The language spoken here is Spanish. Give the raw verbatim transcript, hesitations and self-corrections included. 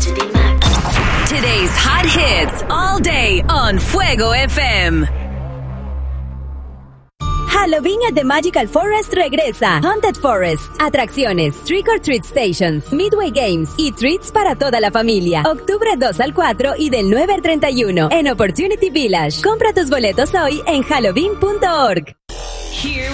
Today's hot hits all day on Fuego F M. Halloween at the Magical Forest regresa. Haunted Forest, atracciones, Trick or Treat Stations, Midway Games y treats para toda la familia. Octubre dos al cuatro y del nueve al treinta y uno en Opportunity Village. Compra tus boletos hoy en halloween punto org. Here